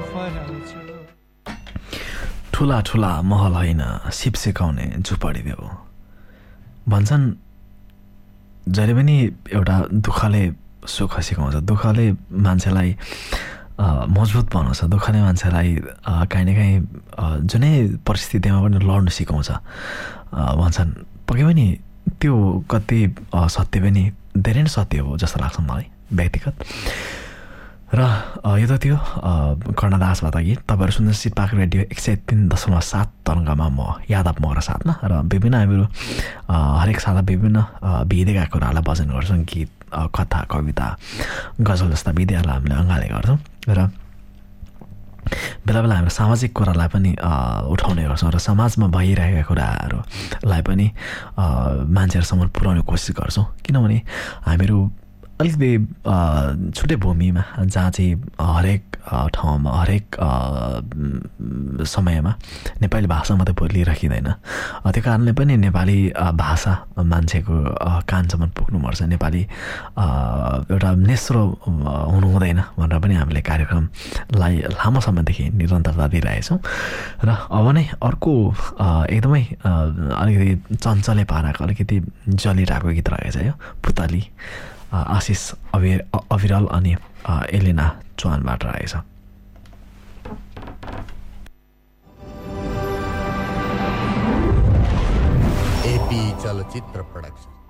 ठुला ठुला महल होइन सिप सिकाउने झुपडी देऊ भन्छन् जहिले पनि एउटा दुःखले सुख सिकाउँछ दुःखले मान्छेलाई मजबुत बनाउँछ दुःखले मान्छेलाई काहीँ न काहीँ जुनै परिस्थितिमा पनि लड्न सिकाउँछ भन्छन् पक्कै पनि त्यो कति सत्य पनि धेरै नै सत्य हो जस्तो लाग्छ मलाई व्यक्तिगत र यो त थियो कर्णदासबाट गीत तपाईँहरू सुन्दै सिटपाक रेडियो 103.7 तरङ्गमा म यादव मगर साथमा र विभिन्न हामीहरू हरेक साता विभिन्न भिदेका कुराहरूलाई वचन गर्छौँ गीत कथा कविता गजल जस्ता विधाहरूलाई हामीले अँगाले गर्छौँ र बेला बेला हाम्रो सामाजिक कुरालाई पनि उठाउने गर्छौँ र समाजमा भइरहेका कुराहरूलाई पनि मान्छेहरूसम्म पुर्याउने कोसिस गर्छौँ किनभने हामीहरू अलिकति छुट्टै भूमिमा जहाँ चाहिँ हरेक ठाउँमा हरेक समयमा नेपाली भाषा मात्रै बोलिराखिँदैन त्यो कारणले पनि नेपाली भाषा मान्छेको कानसम्म पुग्नुपर्छ नेपाली एउटा नेस्रो हुनु हुँदैन भनेर पनि हामीले कार्यक्रमलाई लामो समयदेखि निरन्तरता दिइरहेछौँ र अब नै अर्को एकदमै अलिकति चञ्चले पाराको अलिकति जलिरहेको गीत रहेछ यो पुतली आशिष अविरल अनि एलिना चौहानबाट रहेछ एपी चलचित्र प्रोडक्सन